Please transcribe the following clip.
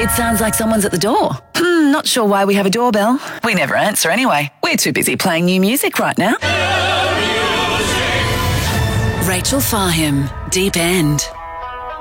It sounds like someone's at the door. Not sure why we have a doorbell. We never answer anyway. We're too busy playing new music right now. Rachel Fahim, Deep End.